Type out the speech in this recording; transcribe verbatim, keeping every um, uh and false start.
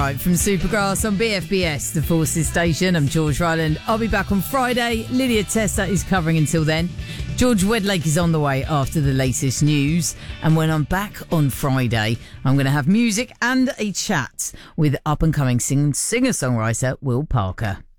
Right, from Supergrass on B F B S, the Forces Station. I'm George Ryland. I'll be back on Friday. Lydia Testa is covering until then. George Wedlake is on the way after the latest news. And when I'm back on Friday, I'm going to have music and a chat with up-and-coming sing- singer-songwriter Will Parker.